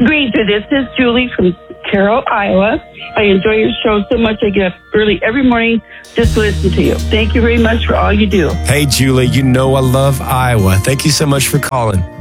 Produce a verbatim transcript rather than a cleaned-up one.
Great. This is Julie from Carroll, Iowa. I enjoy your show so much. I get up early every morning just to listen to you. Thank you very much for all you do. Hey, Julie, you know I love Iowa. Thank you so much for calling.